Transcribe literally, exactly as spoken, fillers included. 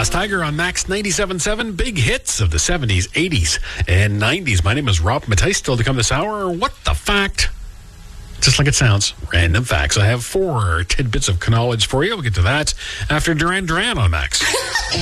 Glass Tiger on Max ninety-seven point seven. Big hits of the seventies, eighties, and nineties. My name is Rob Matthijs. Still to come this hour, What the Fact? Just like it sounds, random facts. I have four tidbits of knowledge for you. We'll get to that after Duran Duran on Max.